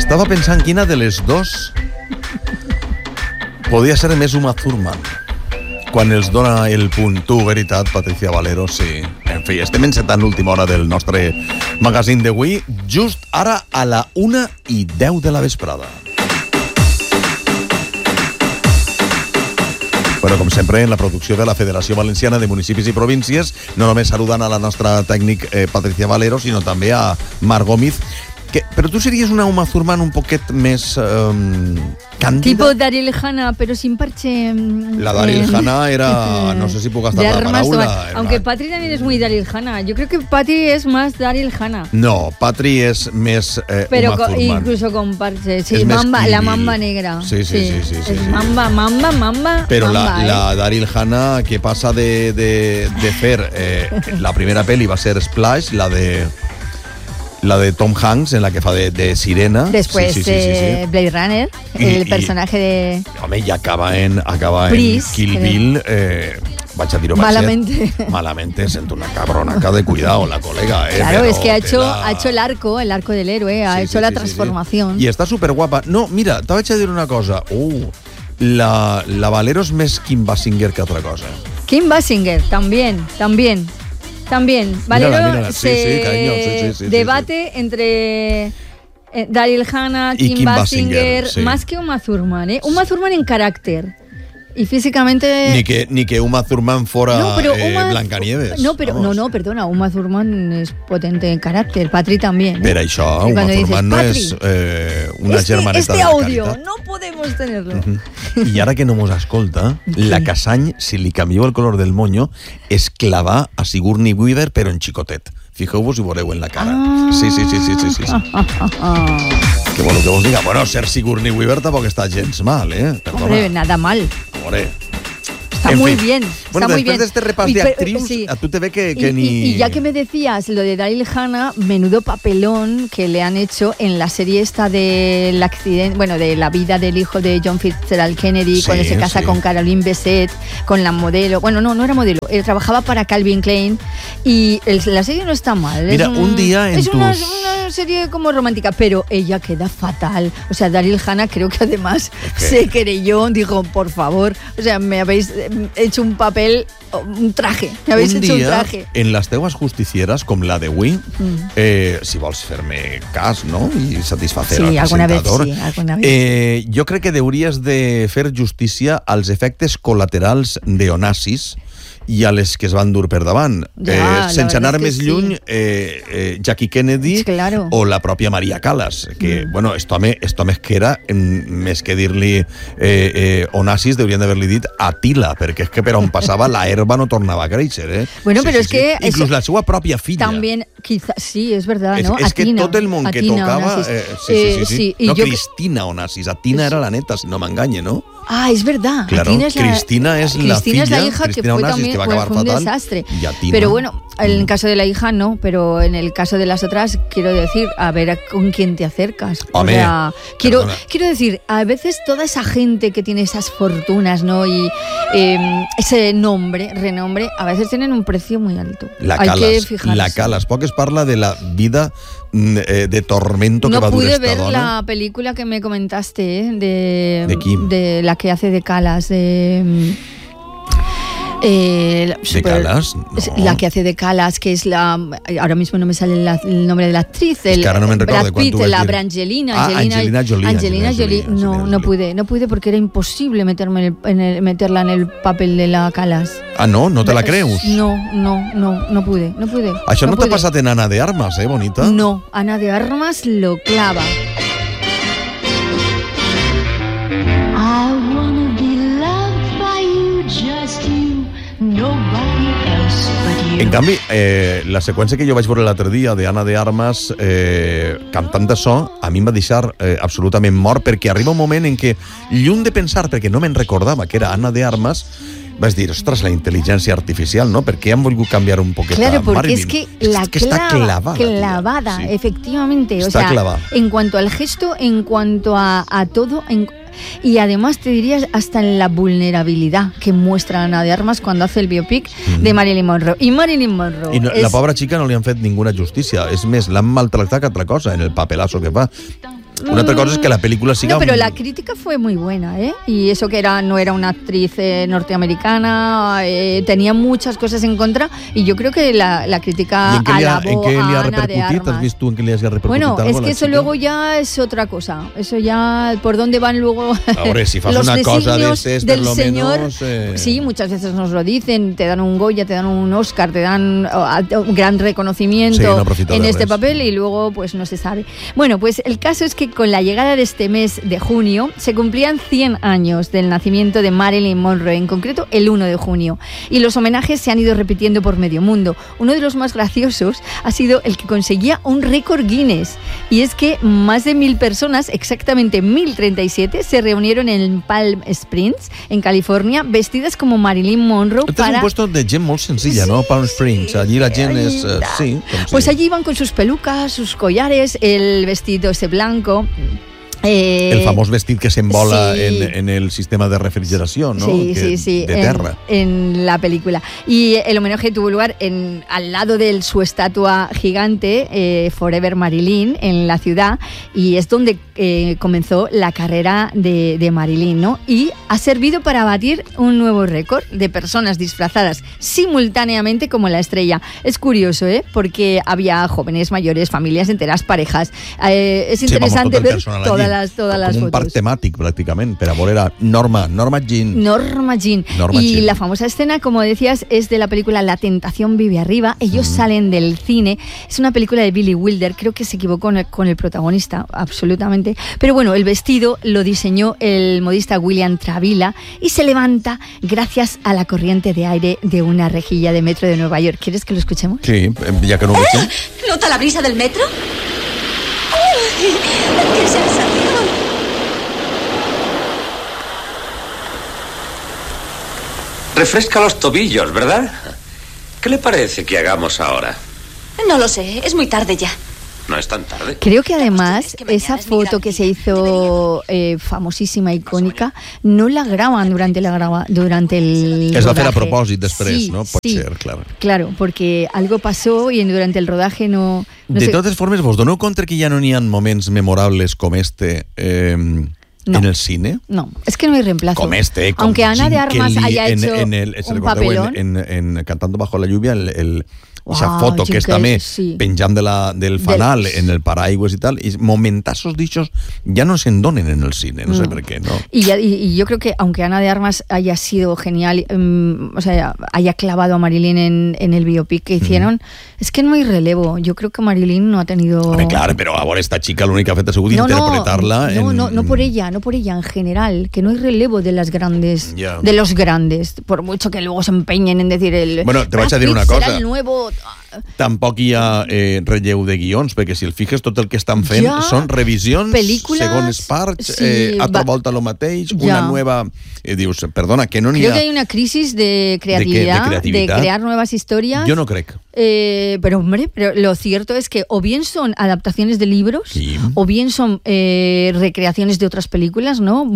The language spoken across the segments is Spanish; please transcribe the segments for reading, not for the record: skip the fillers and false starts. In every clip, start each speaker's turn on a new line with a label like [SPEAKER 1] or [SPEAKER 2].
[SPEAKER 1] Estava pensant quina de les dos podia ser més Uma Thurman quan els dona el punt. Tu, veritat, Patricia Valero, sí. En fi, estem encetant l'última hora del nostre magazín d'avui, just ara a la 1:10 de la vesprada. Bueno, com sempre, en la producció de la Federació Valenciana de Municipis i Províncies, no només saludant a la nostra tècnic Patricia Valero, sinó també a Marc Gómez. Però tu series una Uma Thurman un poquet més càndida.
[SPEAKER 2] Tipo Daryl Hannah, pero sin parche.
[SPEAKER 1] La Daryl Hannah era, no sé si puedo gastar la palabra.
[SPEAKER 2] Aunque Patri también es muy Daryl Hannah. Yo creo que Patri es más Daryl Hannah.
[SPEAKER 1] No, Patri es més
[SPEAKER 2] pero
[SPEAKER 1] Uma Thurman.
[SPEAKER 2] Incluso con parche. Sí, Mamba, la Mamba negra.
[SPEAKER 1] Sí.
[SPEAKER 2] Es Mamba.
[SPEAKER 1] Pero
[SPEAKER 2] Mamba,
[SPEAKER 1] la Daryl Hannah, que pasa de fer la primera peli va ser Splash, la de Tom Hanks, en la que fa de sirena.
[SPEAKER 2] Después sí. Blade Runner, el personaje de...
[SPEAKER 1] Home, y acaba en
[SPEAKER 2] Pris,
[SPEAKER 1] Kill Bill. Vaig a dir-ho malamente, sento una cabronaca de cuidado, la colega.
[SPEAKER 2] Claro, es que ha hecho el arco del héroe, ha hecho la transformación.
[SPEAKER 1] Sí. Y está súper guapa. No, mira, te vaig a dir una cosa. La Valero és més Kim Basinger que otra cosa.
[SPEAKER 2] Kim Basinger, también. Valero
[SPEAKER 1] mírala.
[SPEAKER 2] se debate entre Daryl Hannah, Kim Basinger, más que Uma Thurman, Uma Thurman en carácter. Y físicamente...
[SPEAKER 1] Ni que Uma Thurman fuera Blancanieves.
[SPEAKER 2] Perdona, Uma Thurman es potente en carácter, Patri también.
[SPEAKER 1] Pero això, Uma Thurman no es una germaneta de la
[SPEAKER 2] audio,
[SPEAKER 1] caritat.
[SPEAKER 2] no podemos tenerlo.
[SPEAKER 1] I ara que no mos escolta, la Casany, si li canvieu el color del moño, és clavar a Sigourney Weaver, però en xicotet. Fijeu-vos i veureu en la cara. Sí. Què voleu que vos diga? Bueno, ser Sigourney Weaver tampoc està gens mal, Perdona.
[SPEAKER 2] Hombre, nada mal. Está muy bien.
[SPEAKER 1] Bueno,
[SPEAKER 2] está muy
[SPEAKER 1] después
[SPEAKER 2] bien.
[SPEAKER 1] de este repàs de actrius, sí. A tu te ve que ni...
[SPEAKER 2] Y ya que me decías lo de Daryl Hannah, menudo papelón que le han hecho en la serie esta del accidente, bueno, de la vida del hijo de John Fitzgerald Kennedy, cuando se casa con Caroline Bessette, con la modelo. Bueno, no era modelo. Él trabajaba para Calvin Klein y la serie no está mal.
[SPEAKER 1] Mira, un día en
[SPEAKER 2] es una serie como romántica, pero ella queda fatal. O sea, Daryl Hannah creo que además se querelló, dijo, por favor, o sea, me habéis hecho un papel, un traje. Me habéis hecho un traje.
[SPEAKER 1] En les teues justicieres, com la d'avui, si vols fer-me cas, no?, i satisfacer al presentador,
[SPEAKER 2] alguna vez.
[SPEAKER 1] Jo crec que hauries de fer justícia als efectes col·laterals d'Onassis i a les que es van dur per davant. Sense anar més lluny, Jackie Kennedy o la pròpia Maria Callas, que, bueno, esto més que era, més que dir-li Onassis, deurien d'haver-li dit Attila, perquè és que per on passava la herba no tornava a créixer,
[SPEAKER 2] Bueno, però és que...
[SPEAKER 1] Inclús la seva pròpia filla.
[SPEAKER 2] També, sí, és verdad, ¿no?
[SPEAKER 1] És que tot el món que tocava... Sí. No, Cristina Onassis. Atina era la neta, si no m'enganye, ¿no?
[SPEAKER 2] Ah, es verdad.
[SPEAKER 1] Claro, Cristina es la filla,
[SPEAKER 2] es la hija,
[SPEAKER 1] Cristina
[SPEAKER 2] que fue
[SPEAKER 1] Onassis,
[SPEAKER 2] también
[SPEAKER 1] que va a acabar
[SPEAKER 2] fue un
[SPEAKER 1] fatal.
[SPEAKER 2] Desastre.
[SPEAKER 1] Atina.
[SPEAKER 2] Pero bueno, en el caso de la hija no, pero en el caso de las otras, quiero decir, a ver con quién te acercas.
[SPEAKER 1] Hombre,
[SPEAKER 2] o sea, quiero decir, a veces toda esa gente que tiene esas fortunas, ¿no? Y ese renombre, a veces tienen un precio muy alto. Hay que fijarse.
[SPEAKER 1] La Callas, poc es parla de la vida de tormento que va dur esta dona.
[SPEAKER 2] No pude ver la película que me comentaste,
[SPEAKER 1] ¿De quién?
[SPEAKER 2] De la que hace de Callas,
[SPEAKER 1] ¿De Callas? No.
[SPEAKER 2] La que hace de Callas, que es la... Ahora mismo no me sale el nombre de la actriz.
[SPEAKER 1] Es que ahora no me recuerdo de cuánto
[SPEAKER 2] la Brangelina.
[SPEAKER 1] Angelina
[SPEAKER 2] Jolie. No pude porque era imposible meterla en el papel de la Callas.
[SPEAKER 1] Ah, no? No te la creus?
[SPEAKER 2] No pude.
[SPEAKER 1] Això no t'ha passat en Ana de Armas, bonita?
[SPEAKER 2] No, Ana de Armas lo clava.
[SPEAKER 1] En canvi, la seqüència que jo vaig veure l'altre dia d'Anna de Armas cantant d'això, a mi em va deixar absolutament mort, perquè arriba un moment en què, lluny de pensar, perquè no me'n recordava que era Anna de Armas, vas dir, ostres, la intel·ligència artificial, ¿no? Perquè han volgut canviar un poquet a Marilyn.
[SPEAKER 2] Claro, porque es que
[SPEAKER 1] está
[SPEAKER 2] clavada, sí. Efectivamente.
[SPEAKER 1] Está clavada.
[SPEAKER 2] En cuanto al gesto, en cuanto a todo... Y además te dirías hasta en la vulnerabilidad que muestra Ana de Armas cuando hace el biopic de Marilyn Monroe. Y Marilyn Monroe...
[SPEAKER 1] I no, la pobra xica no li han fet ninguna justícia. És més, l'han maltractat que altra cosa en el papelazo que fa. Una altra cosa és que la pel·lícula siga...
[SPEAKER 2] No, però la crítica fue muy buena, ¿eh? Y eso que no era una actriz norteamericana, tenía muchas cosas en contra, y yo creo que la crítica alabó a Ana de Armas.
[SPEAKER 1] ¿Has visto en qué le ha repercutit?
[SPEAKER 2] Bueno, es que eso luego ya es otra cosa. Eso ya, por dónde van luego
[SPEAKER 1] ahora, si fas
[SPEAKER 2] los
[SPEAKER 1] una cosa
[SPEAKER 2] designios del Señor. Sí, muchas veces nos lo dicen, te dan un Goya, te dan un Oscar, te dan un gran reconocimiento en este papel, y luego pues no se sabe. Bueno, pues el caso es que con la llegada de este mes de junio se cumplían 100 años del nacimiento de Marilyn Monroe, en concreto el 1 de junio. Y los homenajes se han ido repitiendo por medio mundo. Uno de los más graciosos ha sido el que conseguía un récord Guinness. Y es que más de 1.000 personas, exactamente 1.037, se reunieron en Palm Springs, en California, vestidas como Marilyn Monroe.
[SPEAKER 1] Este es un puesto de gent molt senzilla, ¿no? Palm Springs. Allí la gent es...
[SPEAKER 2] Pues allí iban con sus pelucas, sus collares, el vestido ese blanco.
[SPEAKER 1] El famós vestit que s'embola en el sistema de refrigeració, ¿no?
[SPEAKER 2] Sí,
[SPEAKER 1] de terra.
[SPEAKER 2] En la película. Y el homenaje tuvo lugar al lado de su estatua gigante, Forever Marilyn, en la ciudad, y es donde comenzó la carrera de Marilyn, ¿no? Y ha servido para batir un nuevo récord de personas disfrazadas simultáneamente como la estrella. Es curioso, porque había jóvenes, mayores, familias enteras, parejas. Es interesante ver todas las fotos.
[SPEAKER 1] Un parc temàtic, pràcticament, per a veure era Norma Jean.
[SPEAKER 2] Y la famosa escena, como decías, es de la película La tentación vive arriba. Ellos salen del cine. Es una película de Billy Wilder. Creo que se equivocó con el protagonista, absolutamente. Pero bueno, el vestido lo diseñó el modista William Travilla y se levanta gracias a la corriente de aire de una rejilla de metro de Nueva York. ¿Quieres que lo escuchemos?
[SPEAKER 1] Sí, ya que no ho veig.
[SPEAKER 3] ¿Nota la brisa del metro? ¡Qué sensación!
[SPEAKER 4] Refresca los tobillos, ¿verdad? ¿Qué le parece que hagamos ahora?
[SPEAKER 3] No lo sé, es muy tarde ya.
[SPEAKER 4] No es tan tarde.
[SPEAKER 2] Creo que además esa foto que se hizo famosísima, icònica, no la graban durante el rodaje.
[SPEAKER 1] Es va fer a propòsit després, ¿no? Pot ser, claro.
[SPEAKER 2] Claro, porque algo pasó y durante el rodaje no
[SPEAKER 1] de totes formes, vos doneu compte que ja no n'hi ha moments memorables com este en el cine?
[SPEAKER 2] No, es que no hay reemplazo.
[SPEAKER 1] Como este, con
[SPEAKER 2] aunque Ana de Armas haya hecho
[SPEAKER 1] un
[SPEAKER 2] papelón.
[SPEAKER 1] En Cantando bajo la lluvia, esa foto que està penjant del fanal en el paraigües y tal, y momentazos dichos ya no se endonen en el cine, no sé por qué, ¿no?
[SPEAKER 2] Y yo creo que aunque Ana de Armas haya sido genial, o sea, haya clavado a Marilyn en el biopic que hicieron, es que no hay relevo. Yo creo que Marilyn no ha tenido...
[SPEAKER 1] Hombre, claro, pero ahora esta chica lo único que ha fet ha sigut interpretarla.
[SPEAKER 2] No por ella, en general, que no hay relevo de las grandes, de los grandes, por mucho que luego se empeñen en decir
[SPEAKER 1] bueno, te vaig a dir una cosa.
[SPEAKER 2] Serà el nuevo...
[SPEAKER 1] Tampoc hi ha relleu de guions, perquè si el fiques tot el que estan fent són revisions,
[SPEAKER 2] pel·lícules,
[SPEAKER 1] segones parts, altra volta lo mateix, una nueva... dius, perdona, que no n'hi ha...
[SPEAKER 2] Creo que hay una crisis de creatividad, de crear nuevas historias.
[SPEAKER 1] Yo no crec.
[SPEAKER 2] Pero lo cierto es que o bien son adaptaciones de libros, o bien son recreaciones de otras películas, ¿no?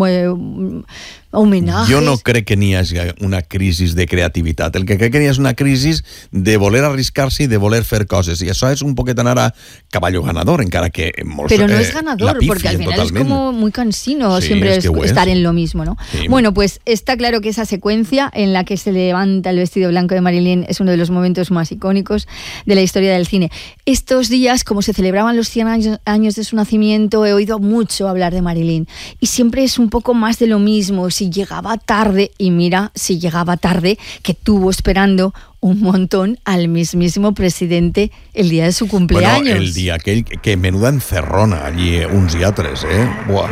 [SPEAKER 2] Homenajes.
[SPEAKER 1] Jo no crec que n'hi hagi una crisi de creativitat. El que crec que n'hi ha és una crisi de voler arriscar-se i de voler fer coses. I això és un poquet anar a caballo ganador, encara que molts
[SPEAKER 2] pero no es ganador, porque al final totalment. Es como muy cansino siempre estar en lo mismo, ¿no? Sí. Bueno, pues está claro que esa secuencia en la que se levanta el vestido blanco de Marilyn es uno de los momentos más icónicos de la historia del cine. Estos días, como se celebraban los 100 años de su nacimiento, he oído mucho hablar de Marilyn. Y siempre es un poco más de lo mismo. Si llegaba tarde, y mira, si llegaba tarde, que tuvo esperando un montón al mismísimo presidente el día de su cumpleaños.
[SPEAKER 1] Bueno, el día que menuda encerrona allí uns i altres, Buah.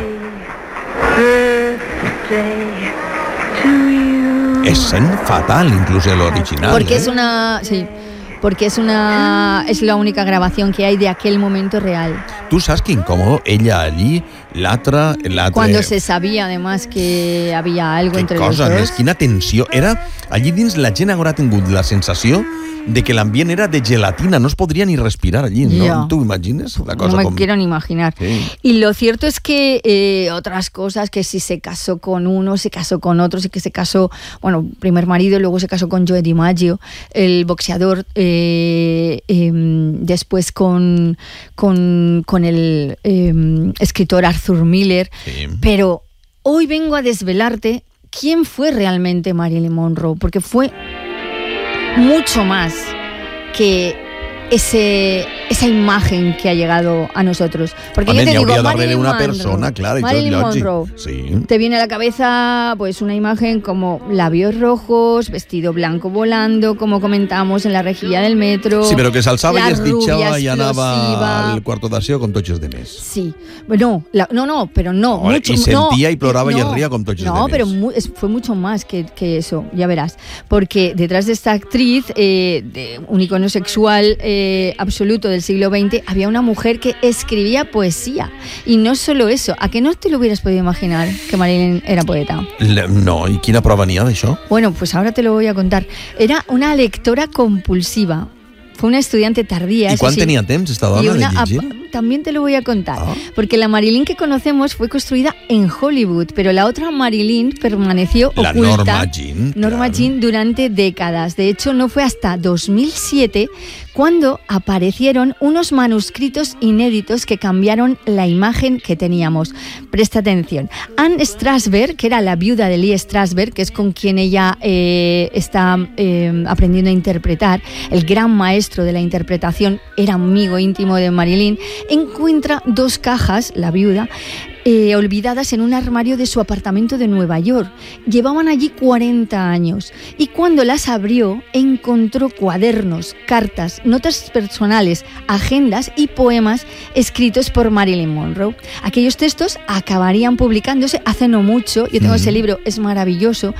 [SPEAKER 1] Es sent fatal, incluso el original.
[SPEAKER 2] Porque es una... Sí. Porque es la única grabación que hay de aquel momento real.
[SPEAKER 1] ¿Tú sabes qué incómodo? Ella allí, l'altra...
[SPEAKER 2] Cuando se sabía, además, que había algo entre los dos.
[SPEAKER 1] Quina tensió. Allí dins la gent haurà tingut la sensació de que l'ambient era de gelatina, no es podría ni respirar allí, ¿no? ¿Tú imagines? La cosa
[SPEAKER 2] no me quiero ni imaginar. Sí. Y lo cierto es que otras cosas, que si se casó con uno, se casó con otro, sí que se casó, bueno, primer marido, luego se casó con Joe DiMaggio, el boxeador, después con con el escritor Arthur Miller, pero hoy vengo a desvelarte quién fue realmente Marilyn Monroe, porque fue mucho más que esa imagen que ha llegado a nosotros. Porque yo te digo, Marilyn
[SPEAKER 1] una
[SPEAKER 2] Monroe,
[SPEAKER 1] persona, claro,
[SPEAKER 2] Marilyn Monroe, te viene a la cabeza pues una imagen como labios rojos, vestido blanco volando, como comentamos en la rejilla del metro.
[SPEAKER 1] Sí, pero que s'alçava i es ditxava i anava al cuarto d'aseo com tots els demés.
[SPEAKER 2] Sí, no, pero no.
[SPEAKER 1] Mucho, y sentía y ploraba y ría con tots els demés.
[SPEAKER 2] No, pero fue mucho más que eso, ya verás. Porque detrás de esta actriz, de un icono sexual absoluto del siglo XX, había una mujer que escribía poesía. Y no solo eso, ¿a que no te lo hubieras podido imaginar que Marilyn era poeta?
[SPEAKER 1] No, ¿y quina prova n'hi ha d'això?
[SPEAKER 2] Bueno, pues ahora te lo voy a contar. Era una lectora compulsiva. Fue una estudiante tardía.
[SPEAKER 1] ¿Y cuánto tenía temps esta dona de llegir?
[SPEAKER 2] También te lo voy a contar. Porque la Marilyn que conocemos fue construida en Hollywood, pero la otra Marilyn permaneció oculta. Norma Jean durante décadas. De hecho, no fue hasta 2007 cuando aparecieron unos manuscritos inéditos que cambiaron la imagen que teníamos. Presta atención. Anne Strasberg, que era la viuda de Lee Strasberg, que es con quien ella está aprendiendo a interpretar, el gran maestro de la interpretación, era amigo íntimo de Marilyn, encuentra 2 cajas, la viuda, olvidadas en un armario de su apartamento de Nueva York. Llevaban allí 40 años y cuando las abrió encontró cuadernos, cartas, notas personales, agendas y poemas escritos por Marilyn Monroe. Aquellos textos acabarían publicándose hace no mucho, yo tengo ese libro, es maravilloso,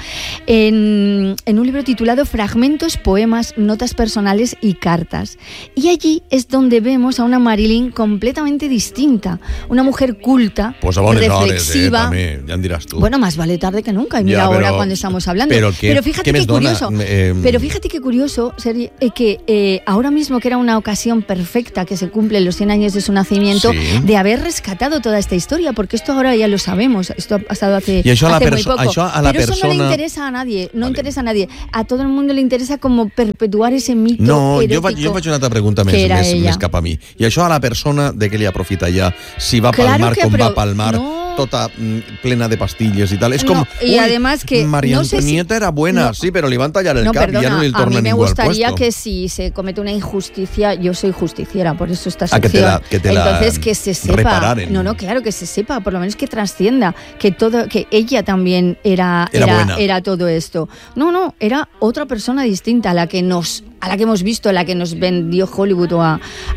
[SPEAKER 2] en un libro titulado Fragmentos, poemas, notas personales y cartas. Y allí es donde vemos a una Marilyn completamente distinta, una mujer culta, reflexiva.
[SPEAKER 1] També, ja en diràs tu.
[SPEAKER 2] Bueno, más vale tarde que nunca. Y mira ahora cuando estamos hablando. Pero fíjate qué curioso. Pero fíjate qué curioso, que ahora mismo, que era una ocasión perfecta, que se cumplen los 100 años de su nacimiento, de haber rescatado toda esta historia, porque esto ahora ya lo sabemos. Esto ha pasado hace muy poco. Pero eso no le interesa a nadie. No interesa a nadie. A todo el mundo le interesa como perpetuar ese mito erótico.
[SPEAKER 1] Jo faig una altra pregunta més cap a mi. I això a la persona de què li aprofita ja, si va palmar com va palmar, tota plena de pastilles y tal. Es como,
[SPEAKER 2] y además que
[SPEAKER 1] María Antonieta era buena, sí, pero le iban a tallar el cap y ya no le tornan igual puesto. A mí me gustaría
[SPEAKER 2] que si se comete una injusticia, yo soy justiciera, por eso esta sección. Entonces que se sepa.
[SPEAKER 1] Reparen.
[SPEAKER 2] No, claro, que se sepa, por lo menos que trascienda, que ella también era todo esto. No, era otra persona distinta a la que hemos visto, a la que nos vendió Hollywood o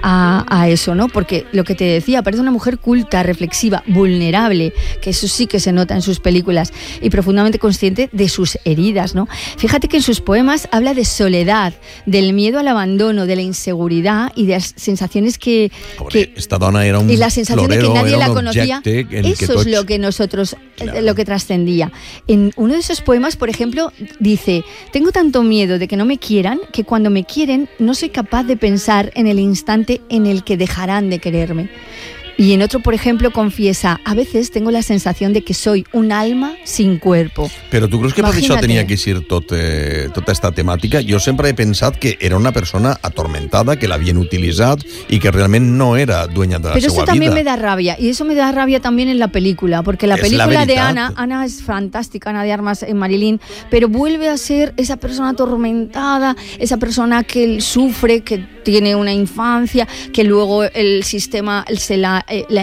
[SPEAKER 2] a eso, ¿no? Porque lo que te decía, parece una mujer culta, reflexiva, vulnerable, que eso sí que se nota en sus películas, y profundamente consciente de sus heridas, ¿no? Fíjate que en sus poemas habla de soledad, del miedo al abandono, de la inseguridad y de las sensaciones que
[SPEAKER 1] esta dona era un
[SPEAKER 2] y la sensación
[SPEAKER 1] florero,
[SPEAKER 2] de que nadie la conocía. Eso es lo que nosotros, lo que trascendía. En uno de esos poemas, por ejemplo, dice: tengo tanto miedo de que no me quieran que cuando me quieren no soy capaz de pensar en el instante en el que dejarán de quererme. Y en otro, por ejemplo, confiesa: a veces tengo la sensación de que soy un alma sin cuerpo.
[SPEAKER 1] Però tu creus que per això tenia que ser tota esta temàtica? Jo sempre he pensat que era una persona atormentada, que l'havien utilitzat y que realment no era dueña de la seva vida.
[SPEAKER 2] Pero eso también me da rabia, y eso me da rabia también en la película, porque la película de Ana es fantástica, Ana de Armas en Marilyn, pero vuelve a ser esa persona atormentada, esa persona que sufre, que tiene una infancia, que luego el sistema se la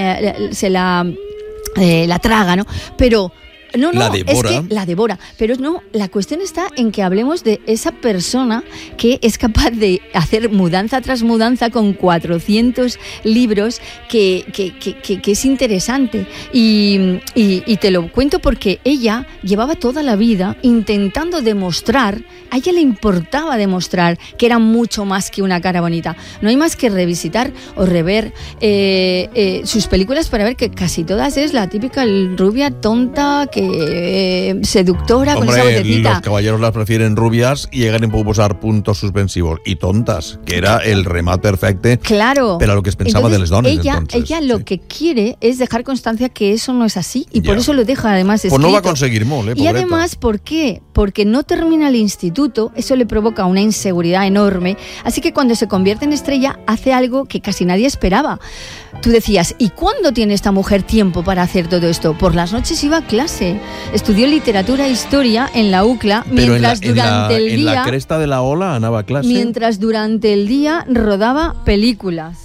[SPEAKER 2] traga, ¿no? Pero la devora. Es que la devora. Pero no, la cuestión está en que hablemos de esa persona que es capaz de hacer mudanza tras mudanza con 400 libros, que es interesante. Y te lo cuento porque ella llevaba toda la vida intentando demostrar, a ella le importaba demostrar que era mucho más que una cara bonita. No hay más que revisitar o rever sus películas para ver que casi todas es la típica rubia tonta que seductora. Hombre, con esa vocecita.
[SPEAKER 1] Los caballeros las prefieren rubias y llegan a posar puntos suspensivos y tontas, que era el remat perfecte.
[SPEAKER 2] Claro.
[SPEAKER 1] Pero lo que es pensaba de las dones.
[SPEAKER 2] Ella lo que quiere es dejar constancia que eso no es así y por eso lo deja además escrito.
[SPEAKER 1] Pues no va a conseguir molt,
[SPEAKER 2] Y además, ¿por qué? Porque no termina el instituto, eso le provoca una inseguridad enorme, así que cuando se convierte en estrella hace algo que casi nadie esperaba. Tú decías, ¿y cuándo tiene esta mujer tiempo para hacer todo esto? Por las noches iba a clase, estudió literatura e historia en la UCLA, mientras durante el día...
[SPEAKER 1] En la cresta de la ola andaba a clase.
[SPEAKER 2] Mientras durante el día rodaba películas.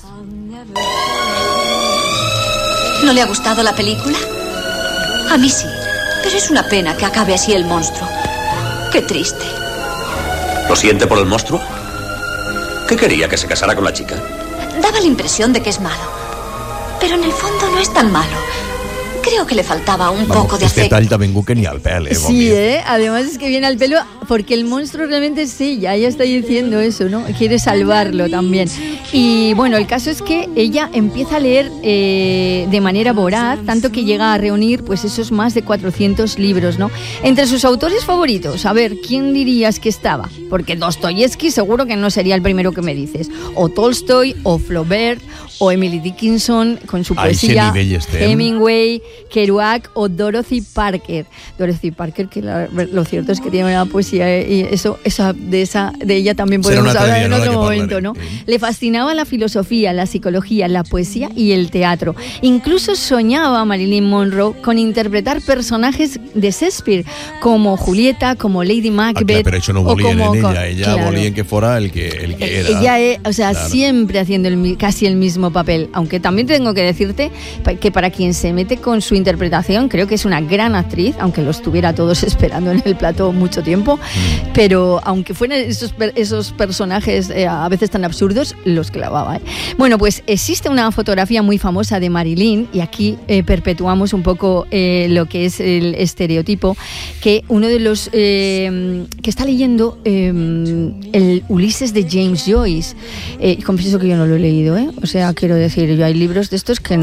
[SPEAKER 3] ¿No le ha gustado la película? A mí sí, pero es una pena que acabe así el monstruo. Qué triste.
[SPEAKER 4] ¿Lo siente por el monstruo? ¿Qué quería, que se casara con la chica?
[SPEAKER 3] Daba la impresión de que es malo, pero en el fondo no es tan malo. Creo que le faltaba un poco de afecto.
[SPEAKER 1] Este tall de ningú que ni al pèl,
[SPEAKER 2] Sí, además es que viene al pelo porque el monstruo realmente es ella está diciendo eso, ¿no? Quiere salvarlo también. Y bueno, el caso es que ella empieza a leer de manera voraz, tanto que llega a reunir pues esos más de 400 libros, ¿no? Entre sus autores favoritos, a ver, ¿quién dirías que estaba? Porque Dostoyevsky seguro que no sería el primero que me dices. O Tolstoy, o Flaubert, o Emily Dickinson con su poesía, Hemingway, Kerouac o Dorothy Parker. Dorothy Parker, que lo cierto es que tiene una poesía y de ella también podemos hablar en otro momento, ¿no? Le fascinaba la filosofía, la psicología, la poesía y el teatro. Incluso soñaba Marilyn Monroe con interpretar personajes de Shakespeare, como Julieta, como Lady Macbeth.
[SPEAKER 1] Pero eso no volían en ella volía que fuera el que era.
[SPEAKER 2] Ella, siempre haciendo casi el mismo papel, aunque también tengo que decirte que para quien se mete con su interpretación, creo que es una gran actriz, aunque lo estuviera todos esperando en el plató mucho tiempo, pero aunque fueran esos personajes a veces tan absurdos, los clavaba. Bueno, pues existe una fotografía muy famosa de Marilyn, y aquí perpetuamos un poco lo que es el estereotipo, que uno de los que está leyendo el Ulises de James Joyce, confieso que yo no lo he leído, o sea, quiero decir, yo hay libros de estos que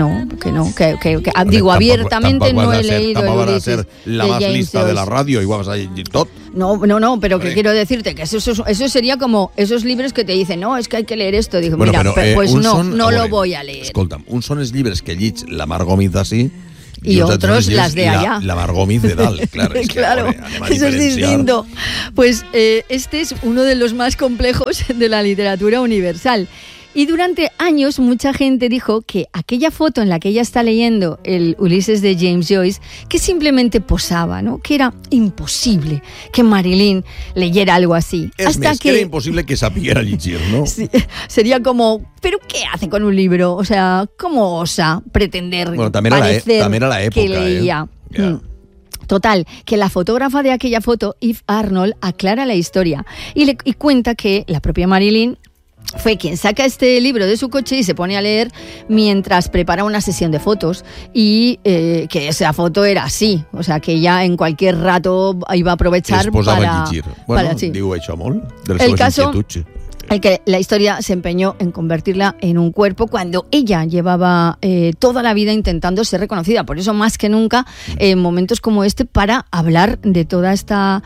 [SPEAKER 2] digo, abiertamente no he leído el Ulises
[SPEAKER 1] ser la más lista de la radio, igual vas a decir tot.
[SPEAKER 2] No, pero que quiero decirte que eso sería como esos libros que te dicen, no, es que hay que leer esto. Digo, bueno, mira, pues no lo voy a leer.
[SPEAKER 1] Escolta'm, uns són els llibres que llits la Mar Gómez d'ací
[SPEAKER 2] y otros las de allá.
[SPEAKER 1] La Mar Gómez de dalt, claro.
[SPEAKER 2] Claro, eso es distinto. Pues este es uno de los más complejos de la literatura universal. Y durante años mucha gente dijo que aquella foto en la que ella está leyendo el Ulises de James Joyce, que simplemente posaba, ¿no? Que era imposible que Marilyn leyera algo así.
[SPEAKER 1] Que era imposible que sapiguera llegir, ¿no?
[SPEAKER 2] Sí, sería como, ¿pero qué hace con un libro? O sea, ¿cómo osa pretender parecer
[SPEAKER 1] era la época,
[SPEAKER 2] que leía? Total, que la fotógrafa de aquella foto, Eve Arnold, aclara la historia y cuenta que la propia Marilyn fue quien saca este libro de su coche y se pone a leer mientras prepara una sesión de fotos, y que esa foto era así, o sea que ella en cualquier rato iba a aprovechar para llegir.
[SPEAKER 1] Bueno, digo això molt, de les
[SPEAKER 2] seves
[SPEAKER 1] inquietuds.
[SPEAKER 2] El que la historia se empeñó en convertirla en un cuerpo cuando ella llevaba toda la vida intentando ser reconocida. Por eso, más que nunca, en momentos como este, para hablar de toda esta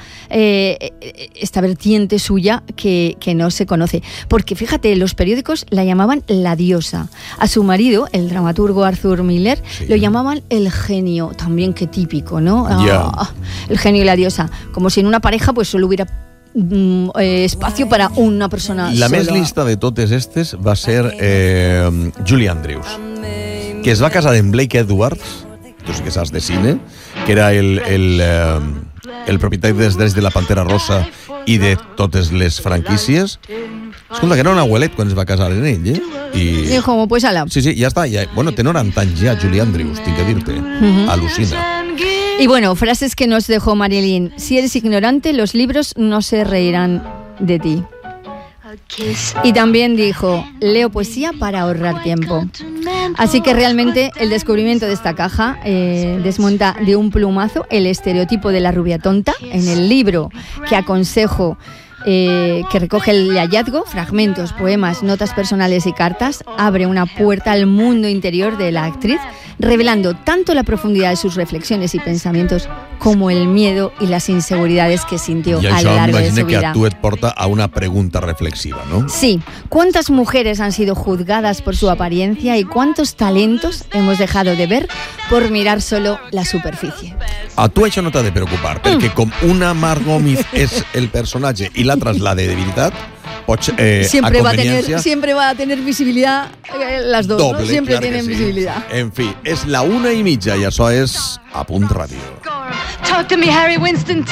[SPEAKER 2] vertiente suya que no se conoce. Porque, fíjate, los periódicos la llamaban la diosa. A su marido, el dramaturgo Arthur Miller, lo llamaban el genio. También qué típico, ¿no? El genio y la diosa. Como si en una pareja pues solo hubiera espacio para una persona
[SPEAKER 1] la
[SPEAKER 2] sola.
[SPEAKER 1] Més lista de totes estes va ser Julie Andrews, que es va casar amb Blake Edwards, tu sí que saps de cine, que era el propietari dels drets de la Pantera Rosa i de totes les franquícies. Escolta, que era un abuelet quan es va casar en ell, I
[SPEAKER 2] dijo, pues ala.
[SPEAKER 1] Sí, ja està. Bueno, té 90 anys ja, Julie Andrews, tinc que dir-te. Al·lucina.
[SPEAKER 2] Y bueno, frases que nos dejó Marilyn. Si eres ignorante, los libros no se reirán de ti. Y también dijo, leo poesía para ahorrar tiempo. Así que realmente el descubrimiento de esta caja desmonta de un plumazo el estereotipo de la rubia tonta. En el libro que aconsejo, que recoge el hallazgo, fragmentos, poemas, notas personales y cartas, abre una puerta al mundo interior de la actriz revelando tanto la profundidad de sus reflexiones y pensamientos como el miedo y las inseguridades que sintió a lo largo de su vida.
[SPEAKER 1] I això m'imagino que a tu et porta a una pregunta reflexiva, ¿no?
[SPEAKER 2] Sí. ¿Cuántas mujeres han sido juzgadas por su apariencia y cuántos talentos hemos dejado de ver por mirar solo la superficie?
[SPEAKER 1] A tu això no t'ha de preocupar, perquè com una Mark Gómez és el personatge i l'altra és la de veritat, pots,
[SPEAKER 2] siempre va a tener visibilidad las dos, doble, ¿no? Siempre tienen visibilidad.
[SPEAKER 1] En fi, és la 1:30 i això és A Punt Ràdio.
[SPEAKER 5] Talk to me, Harry Winston.